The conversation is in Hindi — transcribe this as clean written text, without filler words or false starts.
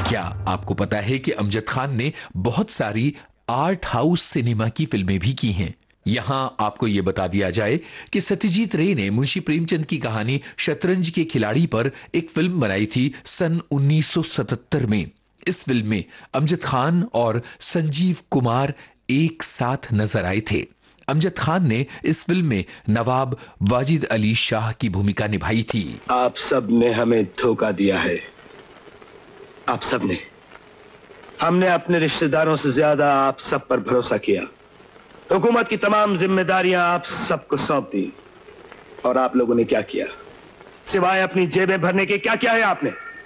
क्या आपको पता है कि अमजद खान ने बहुत सारी आर्ट हाउस सिनेमा की फिल्में भी की हैं? यहां आपको यह बता दिया जाए कि सत्यजीत रे ने मुंशी प्रेमचंद की कहानी शतरंज के खिलाड़ी पर एक फिल्म बनाई थी सन 1977 में। इस फिल्म में अमजद खान और संजीव कुमार एक साथ नजर आए थे। अमजद खान ने इस फिल्म में नवाब वाजिद अली शाह की भूमिका निभाई थी। आप सब ने हमें धोखा दिया है, आप सब ने। हमने अपने रिश्तेदारों से ज्यादा आप सब पर भरोसा किया। हुकूमत की तमाम जिम्मेदारियां आप सबको सौंप दी, और आप लोगों ने क्या किया? सिवाय अपनी जेबें भरने के क्या किया है आपने?